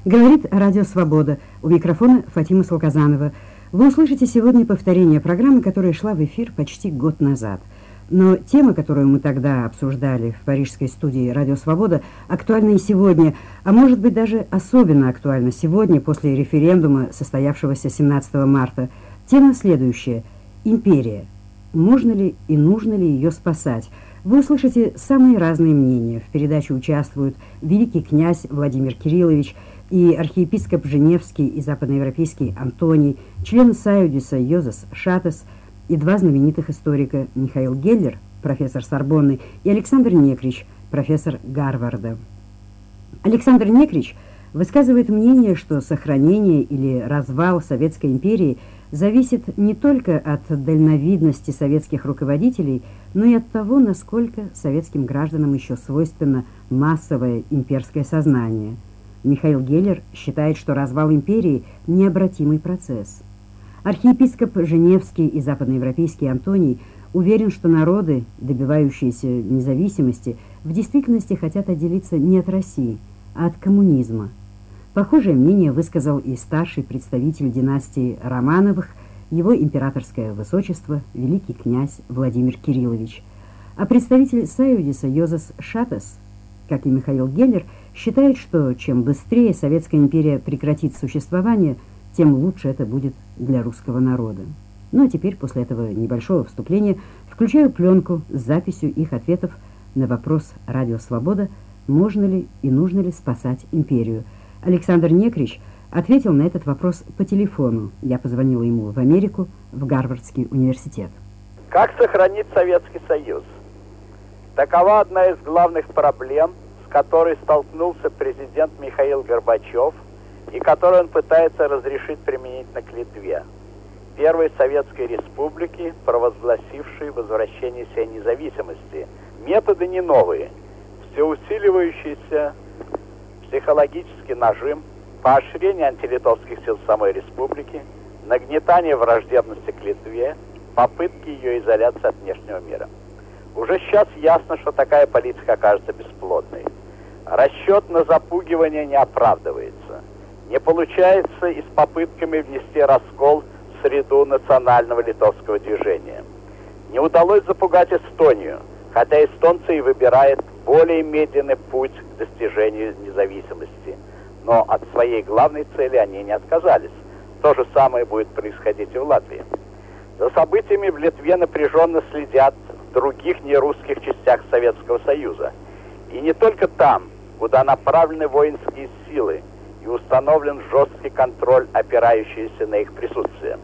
Говорит Радио Свобода. У микрофона Фатима Салказанова. Вы услышите сегодня повторение программы, которая шла в эфир почти год назад. Но тема, которую мы тогда обсуждали в парижской студии «Радио Свобода», актуальна и сегодня, а может быть даже особенно актуальна сегодня, после референдума, состоявшегося 17 марта. Тема следующая – империя. Можно ли и нужно ли ее спасать? Вы услышите самые разные мнения. В передаче участвуют великий князь Владимир Кириллович и архиепископ Женевский и западноевропейский Антоний, член Союза Йозеф Шатес и два знаменитых историка Михаил Геллер, профессор Сорбонны, и Александр Некрич, профессор Гарварда. Александр Некрич высказывает мнение, что сохранение или развал Советской империи зависит не только от дальновидности советских руководителей, но и от того, насколько советским гражданам еще свойственно массовое имперское сознание. Михаил Геллер считает, что развал империи – необратимый процесс. Архиепископ Женевский и западноевропейский Антоний уверен, что народы, добивающиеся независимости, в действительности хотят отделиться не от России, а от коммунизма. Похожее мнение высказал и старший представитель династии Романовых, его императорское высочество, великий князь Владимир Кириллович. А представитель Союза Йозеф Шатес, как и Михаил Геллер, считает, что чем быстрее Советская империя прекратит существование, тем лучше это будет для русского народа. Ну а теперь, после этого небольшого вступления, включаю пленку с записью их ответов на вопрос «Радио Свобода», можно ли и нужно ли спасать империю. Александр Некрич ответил на этот вопрос по телефону. Я позвонила ему в Америку, в Гарвардский университет. Как сохранить Советский Союз? Такова одна из главных проблем, с которой столкнулся президент Михаил Горбачев и которую он пытается разрешить применительно к Литве, первой советской республики, провозгласившей возвращение себе независимости. Методы не новые. Все усиливающийся психологический нажим, поощрение антилитовских сил самой республики, нагнетание враждебности к Литве, попытки ее изоляции от внешнего мира. Уже сейчас ясно, что такая политика окажется бесплодной. Расчет на запугивание не оправдывается. Не получается и с попытками внести раскол в среду национального литовского движения. Не удалось запугать Эстонию, хотя эстонцы и выбирают более медленный путь к достижению независимости. Но от своей главной цели они не отказались. То же самое будет происходить и в Латвии. За событиями в Литве напряженно следят в других нерусских частях Советского Союза. И не только там, куда направлены воинские силы и установлен жесткий контроль, опирающийся на их присутствие.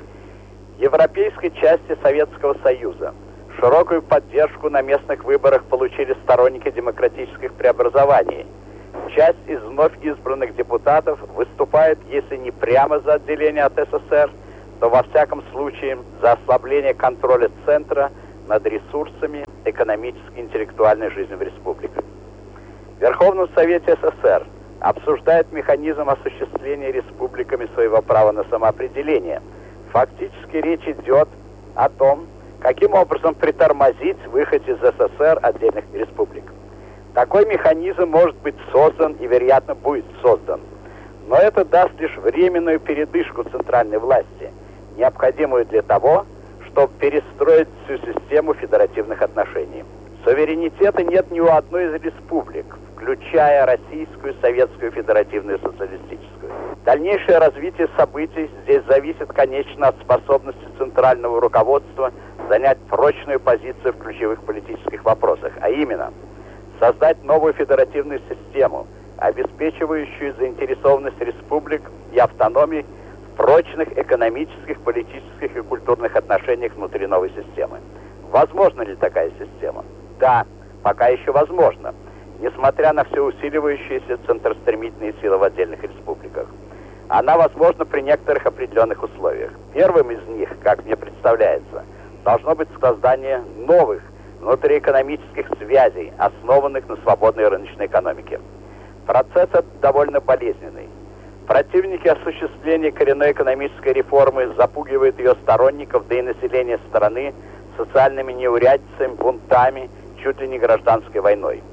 В европейской части Советского Союза широкую поддержку на местных выборах получили сторонники демократических преобразований. Часть из вновь избранных депутатов выступает, если не прямо за отделение от СССР, то во всяком случае за ослабление контроля центра над ресурсами экономической и интеллектуальной жизни в республике. В Верховном Совете СССР обсуждает механизм осуществления республиками своего права на самоопределение. Фактически речь идет о том, каким образом притормозить выход из СССР отдельных республик. Такой механизм может быть создан и, вероятно, будет создан. Но это даст лишь временную передышку центральной власти, необходимую для того, чтобы перестроить всю систему федеративных отношений. Суверенитета нет ни у одной из республик, включая Российскую, Советскую, Федеративную и Социалистическую. Дальнейшее развитие событий здесь зависит, конечно, от способности центрального руководства занять прочную позицию в ключевых политических вопросах, а именно создать новую федеративную систему, обеспечивающую заинтересованность республик и автономии в прочных экономических, политических и культурных отношениях внутри новой системы. Возможна ли такая система? Да, пока еще возможно, несмотря на все усиливающиеся центростремительные силы в отдельных республиках. Она возможна при некоторых определенных условиях. Первым из них, как мне представляется, должно быть создание новых внутриэкономических связей, основанных на свободной рыночной экономике. Процесс этот довольно болезненный. Противники осуществления коренной экономической реформы запугивают ее сторонников, да и население страны, социальными неурядицами, бунтами, чуть ли не гражданской войной.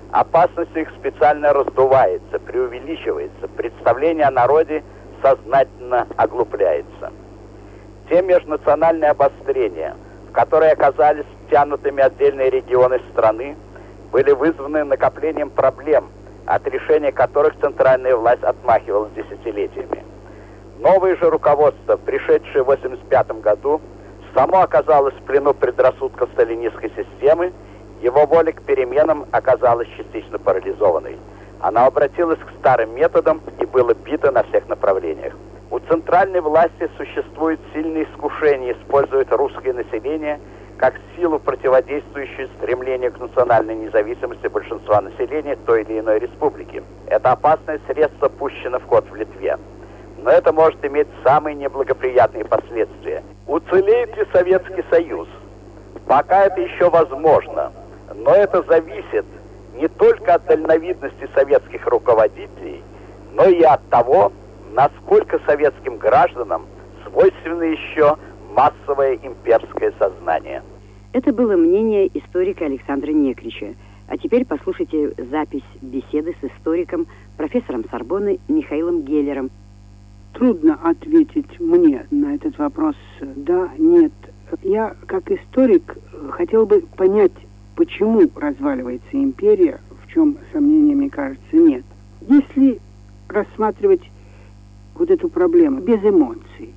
Опасность их специально раздувается, преувеличивается, представление о народе сознательно оглупляется. Те межнациональные обострения, в которые оказались втянутыми отдельные регионы страны, были вызваны накоплением проблем, от решения которых центральная власть отмахивалась десятилетиями. Новое же руководство, пришедшее в 1985 году, само оказалось в плену предрассудков сталинистской системы, его воля к переменам оказалась частично парализованной. Она обратилась к старым методам и была бита на всех направлениях. У центральной власти существует сильное искушение использовать русское население как силу, противодействующую стремлению к национальной независимости большинства населения той или иной республики. Это опасное средство пущено в ход в Литве. Но это может иметь самые неблагоприятные последствия. Уцелеет ли Советский Союз? Пока это еще возможно, но это зависит не только от дальновидности советских руководителей, но и от того, насколько советским гражданам свойственно еще массовое имперское сознание. Это было мнение историка Александра Некрича. А теперь послушайте запись беседы с историком, профессором Сорбонны Михаилом Геллером. Трудно ответить мне на этот вопрос «да», «нет». Я, как историк, хотел бы понять, почему разваливается империя, в чем сомнения, мне кажется, нет. Если рассматривать вот эту проблему без эмоций,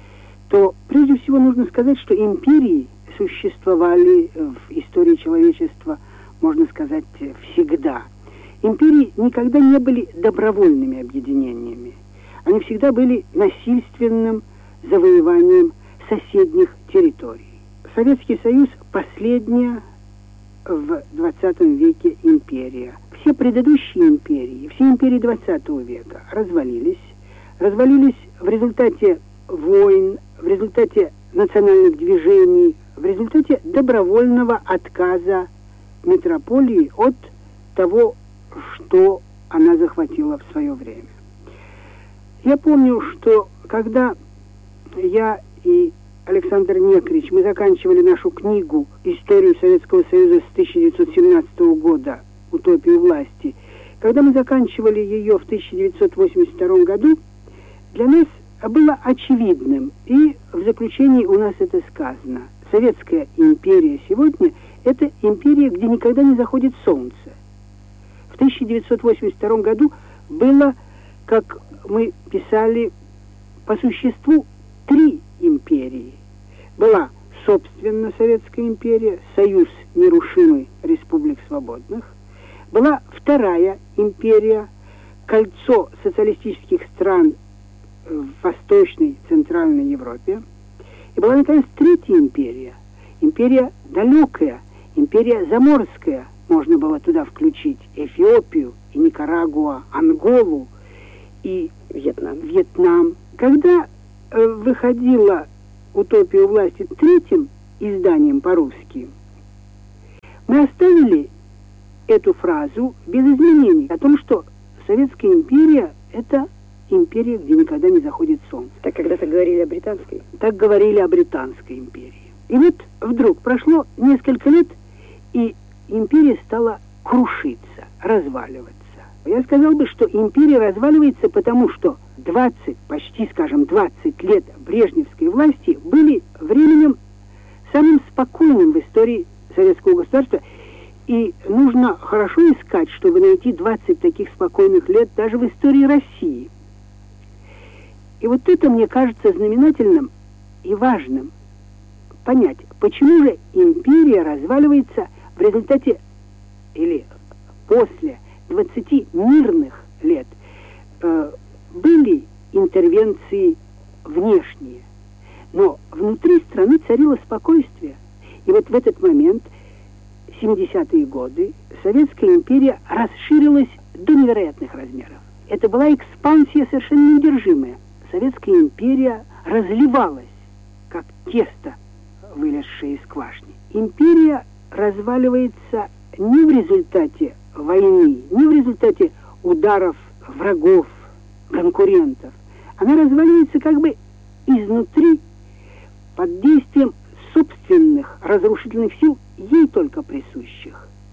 то прежде всего нужно сказать, что империи существовали в истории человечества, можно сказать, всегда. Империи никогда не были добровольными объединениями. Они всегда были насильственным завоеванием соседних территорий. Советский Союз – последняя в 20 веке империя. Все предыдущие империи, все империи 20 века развалились в результате войн, в результате национальных движений, в результате добровольного отказа метрополии от того, что она захватила в свое время. Я помню, что когда я и Александр Некрич, мы заканчивали нашу книгу «Историю Советского Союза с 1917 года. Утопию власти». Когда мы заканчивали ее в 1982 году, для нас было очевидным, и в заключении у нас это сказано: Советская империя сегодня – это империя, где никогда не заходит солнце. В 1982 году было, как мы писали, по существу 3 империи. Была, собственно, Советская империя, Союз нерушимый республик свободных. Была вторая империя, кольцо социалистических стран в Восточной, Центральной Европе. И была, наконец, третья империя. Империя далекая, империя заморская. Можно было туда включить Эфиопию, и Никарагуа, Анголу и Вьетнам. Когда выходила «Утопия власти» 3-м изданием по-русски, мы оставили эту фразу без изменений о том, что Советская империя – это империя, где никогда не заходит солнце. Так когда-то говорили о британской? Так говорили о Британской империи. И вот вдруг прошло несколько лет, и империя стала крушиться, разваливаться. Я сказал бы, что империя разваливается, потому что 20 лет брежневской власти были временем самым спокойным в истории советского государства. И нужно хорошо искать, чтобы найти 20 таких спокойных лет даже в истории России. И вот это, мне кажется, знаменательным и важным понять, почему же империя разваливается в результате или после 20 мирных лет. Были интервенции внешние, но внутри страны царило спокойствие. И вот в этот момент, 70-е годы, Советская империя расширилась до невероятных размеров. Это была экспансия совершенно неудержимая. Советская империя разливалась, как тесто, вылезшее из квашни. Империя разваливается не в результате войны, не в результате ударов врагов, конкурентов. Она разваливается как бы изнутри, под действием собственных разрушительных сил, ей только присущих.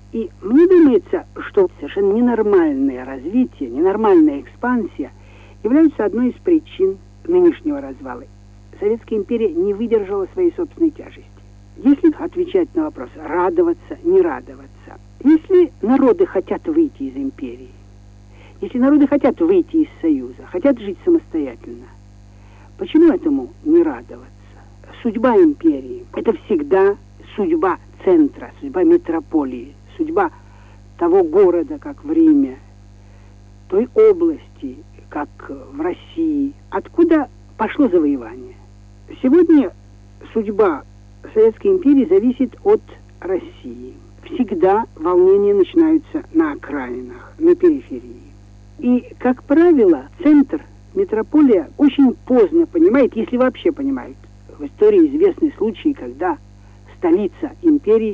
И мне думается, что совершенно ненормальное развитие, ненормальная экспансия являются одной из причин нынешнего развала. Советская империя не выдержала своей собственной тяжести. Если отвечать на вопрос, радоваться, не радоваться, если народы хотят выйти из империи, если народы хотят выйти из Союза, хотят жить самостоятельно, почему этому не радоваться? Судьба империи – это всегда судьба центра, судьба метрополии, судьба того города, как в Риме, той области, как в России, откуда пошло завоевание. Сегодня судьба Советской империи зависит от России. Всегда волнения начинаются на окраинах, на периферии. И, как правило, центр, метрополия очень поздно понимает, если вообще понимает. В истории известны случаи, когда столица империи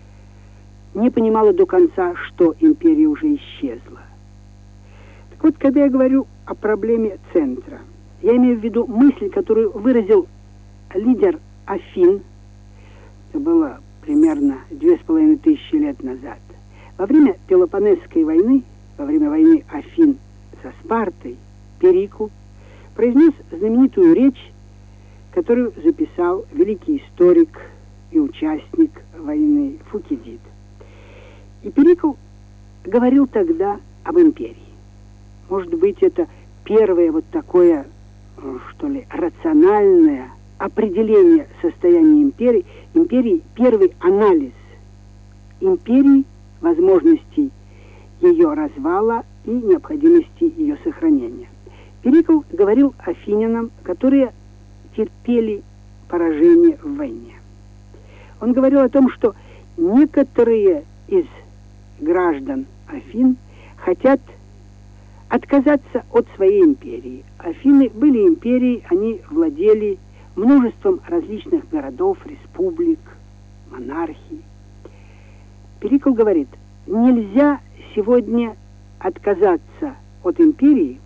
не понимала до конца, что империя уже исчезла. Так вот, когда я говорю о проблеме центра, я имею в виду мысль, которую выразил лидер Афин, это было примерно 2500 лет назад. Во время Пелопоннесской войны, во время войны Афин со Спартой, Перикл произнес знаменитую речь, которую записал великий историк и участник войны Фукидид. И Перикл говорил тогда об империи. Может быть, это первое вот такое, что ли, рациональное определение состояния империи, первый анализ империи, возможностей ее развала и необходимости ее сохранения. Перикл говорил афинянам, которые терпели поражение в войне. Он говорил о том, что некоторые из граждан Афин хотят отказаться от своей империи. Афины были империей, они владели множеством различных городов, республик, монархий. Перикл говорит, нельзя сегодня отказаться от империи,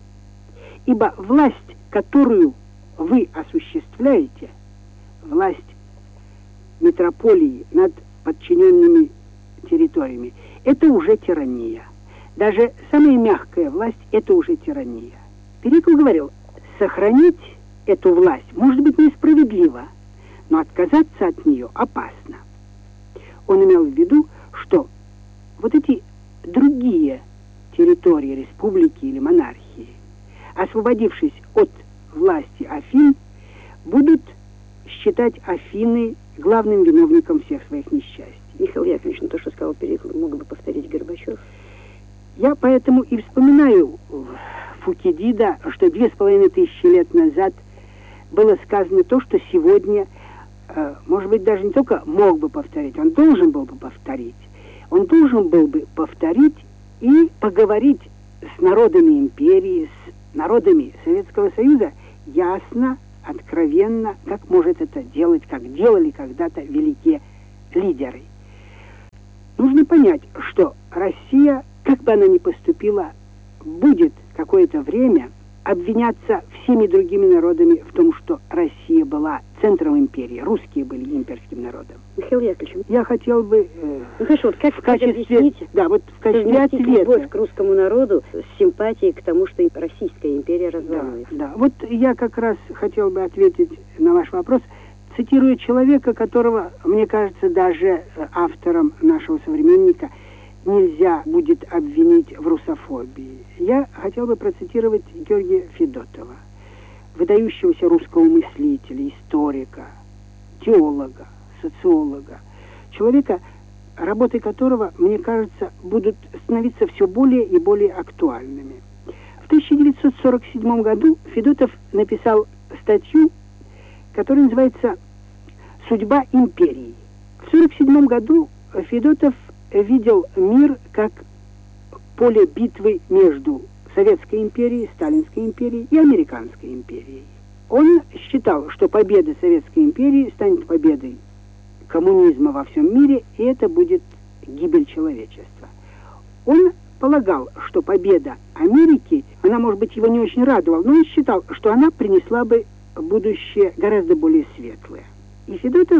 ибо власть, которую вы осуществляете, власть метрополии над подчиненными территориями, это уже тирания. Даже самая мягкая власть – это уже тирания. Перикл говорил, сохранить эту власть может быть несправедливо, но отказаться от нее опасно. Он имел в виду, что вот эти другие территории, республики или монархии, освободившись от власти Афин, будут считать Афины главным виновником всех своих несчастий. Михаил Яковлевич, то, что сказал Перикл, мог бы повторить Горбачев? Я поэтому и вспоминаю Фукидида, что 2500 лет назад было сказано то, что сегодня, может быть, даже не только мог бы повторить, он должен был бы повторить. Он должен был бы повторить и поговорить с народами империи, с народами Советского Союза ясно, откровенно, как может это делать, как делали когда-то великие лидеры. Нужно понять, что Россия, как бы она ни поступила, будет какое-то время обвиняться всеми другими народами в том, что Россия была центром империи, русские были имперским народом. Михаил Яковлевич, я хотел бы хорошо, вот как в качестве, объяснить, да, вот в качестве ответа любовь к русскому народу с симпатией к тому, что Российская империя разваливается? Да. Вот я как раз хотел бы ответить на ваш вопрос, цитируя человека, которого, мне кажется, даже автором нашего современника нельзя будет обвинить в русофобии. Я хотел бы процитировать Георгия Федотова, выдающегося русского мыслителя, историка, теолога, социолога, человека, работы которого, мне кажется, будут становиться все более и более актуальными. В 1947 году Федотов написал статью, которая называется «Судьба империи». В 1947 году Федотов видел мир как поле битвы между Советской империей, Сталинской империей и Американской империей. Он считал, что победа Советской империи станет победой коммунизма во всем мире, и это будет гибель человечества. Он полагал, что победа Америки, она, может быть, его не очень радовала, но он считал, что она принесла бы будущее гораздо более светлое. И Федотов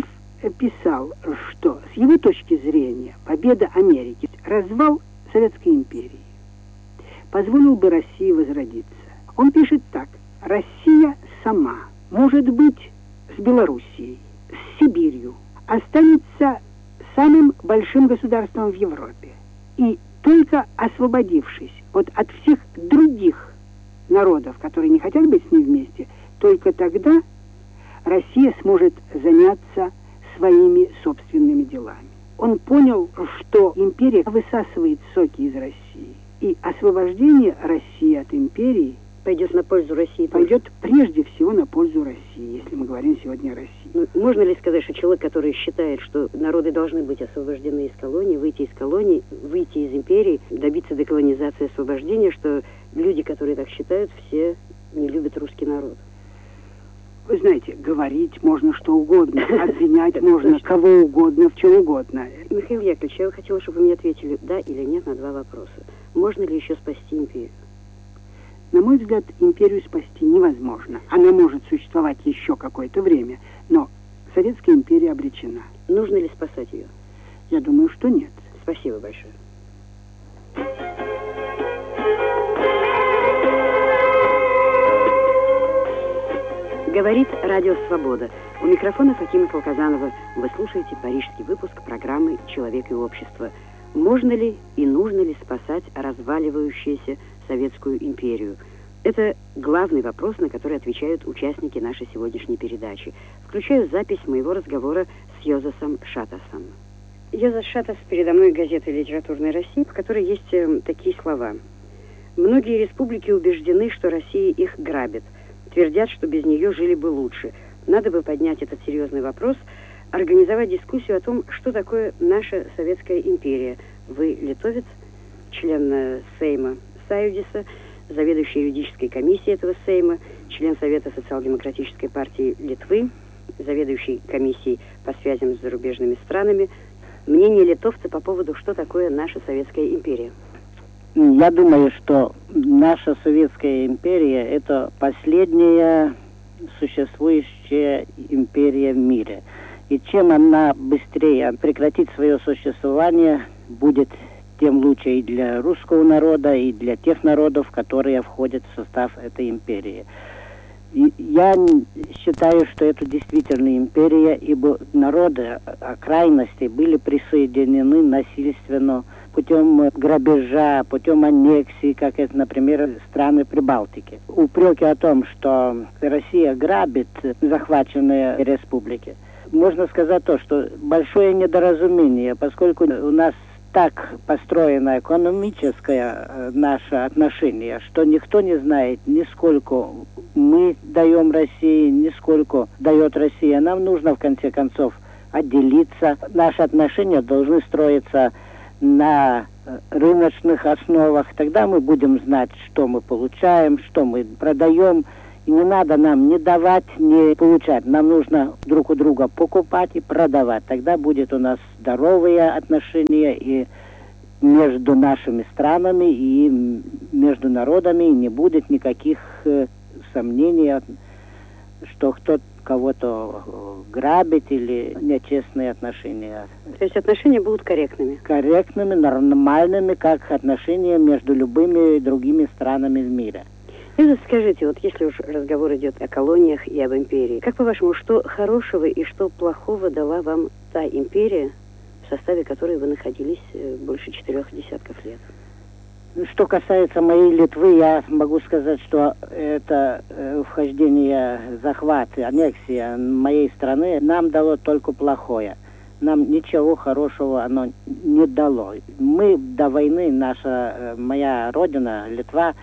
писал, что с его точки зрения победа Америки, развал Советской империи позволил бы России возродиться. Он пишет так: Россия сама, может быть, с Белоруссией, с Сибирью, останется самым большим государством в Европе. И только освободившись вот от всех других народов, которые не хотят быть с ним вместе, только тогда Россия сможет заняться своими собственными делами. Он понял, что империя высасывает соки из России, и освобождение России от империи пойдет на пользу России. Пойдет прежде всего на пользу России, если мы говорим сегодня о России. Ну, можно ли сказать, что человек, который считает, что народы должны быть освобождены из колоний, выйти из империи, добиться деколонизации, освобождения, что люди, которые так считают, все не любят русский народ? Вы знаете, говорить можно что угодно, обвинять можно кого угодно, в чем угодно. Михаил Яковлевич, я хотела, чтобы вы мне ответили да или нет на два вопроса. Можно ли еще спасти империю? На мой взгляд, империю спасти невозможно. Она может существовать еще какое-то время, но Советская империя обречена. Нужно ли спасать ее? Я думаю, что нет. Спасибо большое. Говорит Радио Свобода. У микрофона Фатима Полказанова. Вы слушаете парижский выпуск программы «Человек и общество». Можно ли и нужно ли спасать разваливающуюся Советскую империю? Это главный вопрос, на который отвечают участники нашей сегодняшней передачи. Включаю запись моего разговора с Йозефом Шатасом. Йозеф Шатас, передо мной газета «Литературная Россия», в которой есть такие слова. «Многие республики убеждены, что Россия их грабит. Твердят, что без нее жили бы лучше. Надо бы поднять этот серьезный вопрос, организовать дискуссию о том, что такое наша Советская империя. Вы литовец, член Сейма Саюдиса, заведующий юридической комиссией этого Сейма, член Совета социал-демократической партии Литвы, заведующий комиссией по связям с зарубежными странами. Мнение литовца по поводу, что такое наша Советская империя. Я думаю, что наша Советская империя – это последняя существующая империя в мире. И чем она быстрее прекратит свое существование, будет тем лучше и для русского народа, и для тех народов, которые входят в состав этой империи. И я считаю, что это действительно империя, ибо народы окраинностей были присоединены насильственно путем грабежа, путем аннексии, как это, например, страны Прибалтики. Упреки о том, что Россия грабит захваченные республики, можно сказать то, что большое недоразумение, поскольку у нас так построено экономическое наше отношение, что никто не знает, ни сколько мы даем России, ни сколько дает Россия. Нам нужно, в конце концов, отделиться. Наши отношения должны строиться на рыночных основах. Тогда мы будем знать, что мы получаем, что мы продаем. И не надо нам ни давать, ни получать. Нам нужно друг у друга покупать и продавать. Тогда будет у нас здоровые отношения и между нашими странами, и между народами. И не будет никаких сомнений, что кто-то кого-то грабит или нечестные отношения. То есть отношения будут корректными? Корректными, нормальными, как отношения между любыми другими странами в мире. И скажите, вот если уж разговор идет о колониях и об империи, как по-вашему, что хорошего и что плохого дала вам та империя, в составе которой вы находились больше 4 десятков лет? Что касается моей Литвы, я могу сказать, что это вхождение, захват, аннексия моей страны нам дало только плохое. Нам ничего хорошего оно не дало. Мы до войны, моя родина, Литва,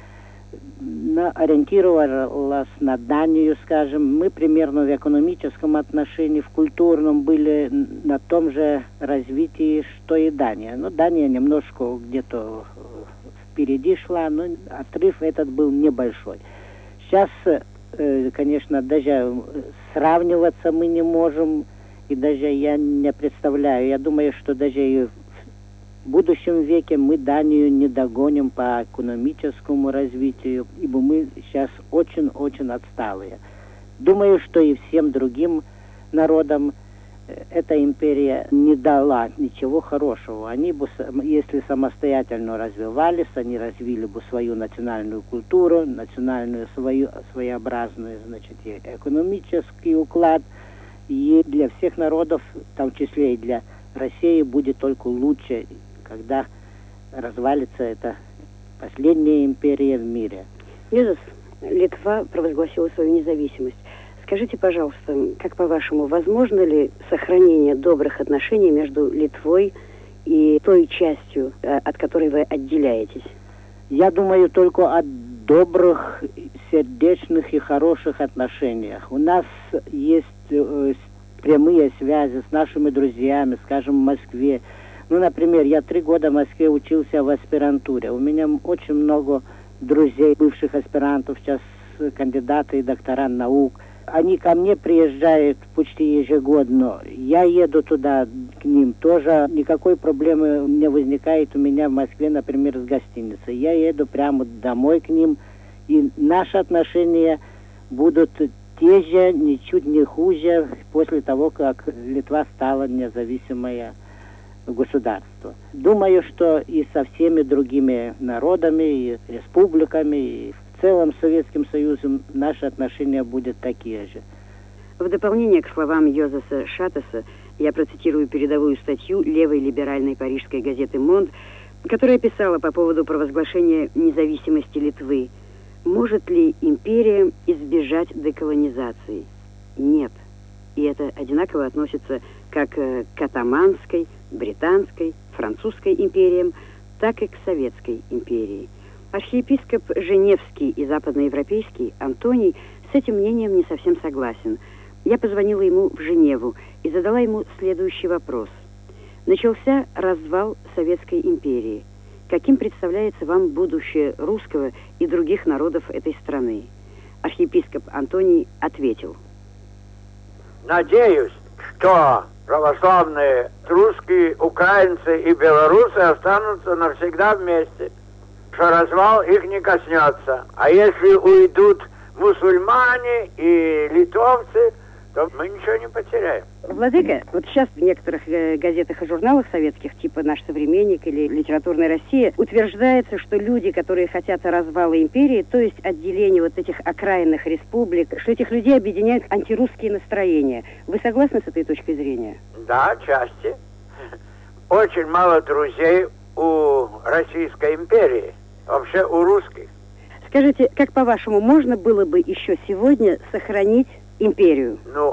ориентировалась на Данию, скажем. Мы примерно в экономическом отношении, в культурном были на том же развитии, что и Дания. Но Дания немножко где-то впереди шла, но отрыв этот был небольшой. Сейчас, конечно, даже сравниваться мы не можем, и даже я не представляю. Я думаю, что даже и в будущем веке мы Данию не догоним по экономическому развитию, ибо мы сейчас очень-очень отсталые. Думаю, что и всем другим народам эта империя не дала ничего хорошего. Они бы, если самостоятельно развивались, они развили бы свою национальную культуру, национальную свою своеобразную, значит, экономический уклад. И для всех народов, в том числе и для России, будет только лучше, когда развалится эта последняя империя в мире. Йозеф, Литва провозгласила свою независимость. Скажите, пожалуйста, как по-вашему, возможно ли сохранение добрых отношений между Литвой и той частью, от которой вы отделяетесь? Я думаю только о добрых, сердечных и хороших отношениях. У нас есть прямые связи с нашими друзьями, скажем, в Москве. Ну, например, я 3 года в Москве учился в аспирантуре. У меня очень много друзей, бывших аспирантов, сейчас кандидаты и доктора наук. Они ко мне приезжают почти ежегодно. Я еду туда к ним. Тоже никакой проблемы не возникает у меня в Москве, например, с гостиницей. Я еду прямо домой к ним. И наши отношения будут те же, ничуть не хуже, после того, как Литва стала независимое государство. Думаю, что и со всеми другими народами, и республиками, и в целом Советским Союзом наши отношения будут такие же. В дополнение к словам Йозефа Шатаса я процитирую передовую статью левой либеральной парижской газеты «Монд», которая писала по поводу провозглашения независимости Литвы. Может ли империя избежать деколонизации? Нет. И это одинаково относится как к Оттоманской, Британской, Французской империям, так и к Советской империи. Архиепископ Женевский и западноевропейский Антоний с этим мнением не совсем согласен. Я позвонила ему в Женеву и задала ему следующий вопрос. Начался развал Советской империи. Каким представляется вам будущее русского и других народов этой страны? Архиепископ Антоний ответил. Надеюсь, что православные русские, украинцы и белорусы останутся навсегда вместе, что развал их не коснется. А если уйдут мусульмане и литовцы, то мы ничего не потеряем. Владыка, вот сейчас в некоторых газетах и журналах советских, типа «Наш современник» или «Литературная Россия», утверждается, что люди, которые хотят развала империи, то есть отделения вот этих окраинных республик, что этих людей объединяют антирусские настроения. Вы согласны с этой точкой зрения? Да, отчасти. Очень мало друзей у Российской империи, вообще у русских. Скажите, как по-вашему, можно было бы еще сегодня сохранить империю? Ну,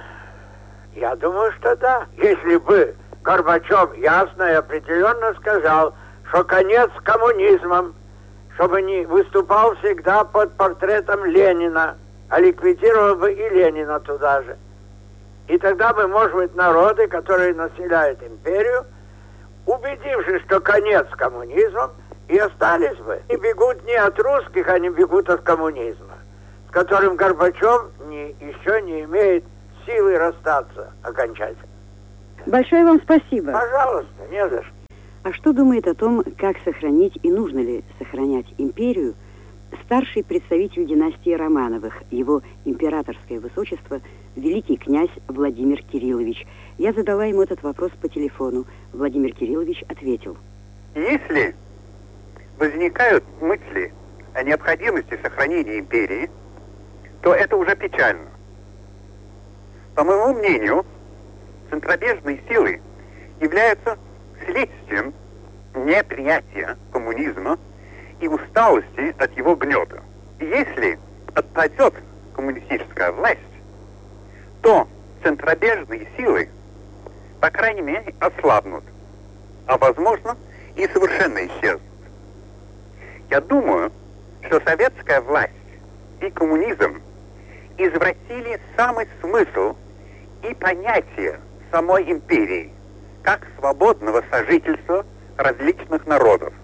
я думаю, что да. Если бы Горбачев ясно и определенно сказал, что конец коммунизмом, чтобы не выступал всегда под портретом Ленина, а ликвидировал бы и Ленина туда же. И тогда бы, может быть, народы, которые населяют империю, убедившись, что конец коммунизмом, и остались бы. И бегут не от русских, они бегут от коммунизма, с которым Горбачев еще не имеет силы расстаться окончательно. Большое вам спасибо. Пожалуйста, не за что. А что думает о том, как сохранить и нужно ли сохранять империю, старший представитель династии Романовых, его императорское высочество, великий князь Владимир Кириллович? Я задала ему этот вопрос по телефону. Владимир Кириллович ответил. Если возникают мысли о необходимости сохранения империи, то это уже печально. По моему мнению, центробежные силы являются следствием неприятия коммунизма и усталости от его гнета. И если отпадет коммунистическая власть, то центробежные силы, по крайней мере, ослабнут, а возможно и совершенно исчезнут. Я думаю, что советская власть и коммунизм извратили самый смысл и понятие самой империи, как свободного сожительства различных народов.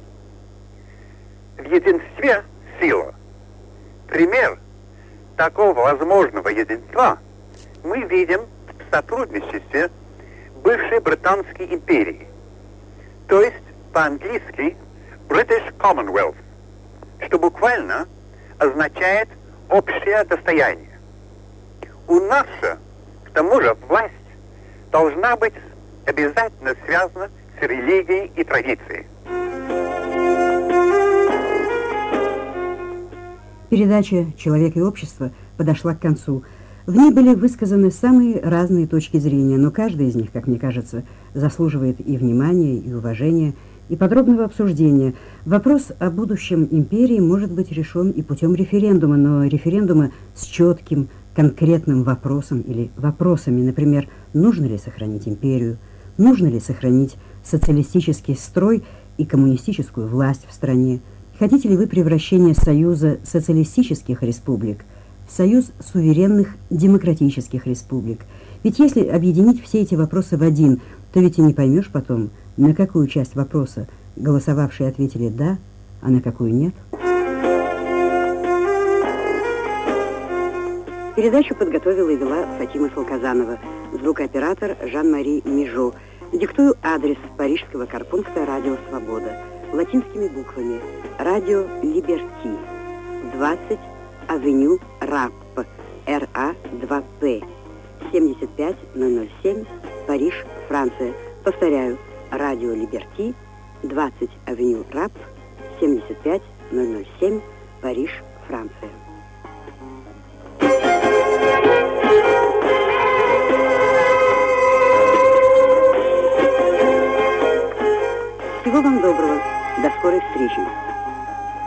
В единстве сила. Пример такого возможного единства мы видим в сотрудничестве бывшей Британской империи, то есть по-английски British Commonwealth, что буквально означает общее достояние. У нас же, к тому же, власть должна быть обязательно связана с религией и традицией. Передача «Человек и общество» подошла к концу. В ней были высказаны самые разные точки зрения, но каждая из них, как мне кажется, заслуживает и внимания, и уважения, и подробного обсуждения. Вопрос о будущем империи может быть решен и путем референдума, но референдума с четким, конкретным вопросом или вопросами, например, нужно ли сохранить империю, нужно ли сохранить социалистический строй и коммунистическую власть в стране, хотите ли вы превращения Союза социалистических республик в Союз суверенных демократических республик. Ведь если объединить все эти вопросы в один, то ведь и не поймешь потом, на какую часть вопроса голосовавшие ответили «да», а на какую «нет». Передачу подготовила и вела Фатима Салказанова, звукооператор Жан-Мари Межо. Диктую адрес парижского корпункта «Радио Свобода» латинскими буквами: «Радио Либерти», 20, авеню Рапп, РА-2П, 75007, Париж, Франция. Повторяю, «Радио Либерти», 20, авеню Рапп, 75007, Париж, Франция. Всего вам доброго. До скорой встречи.